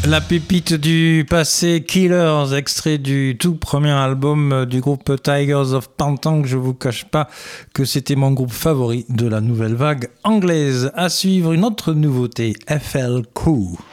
La pépite du passé, Killers, extrait du tout premier album du groupe Tigers of Pantang. Je vous cache pas que c'était mon groupe favori de la nouvelle vague anglaise. À suivre une autre nouveauté, FL Crew.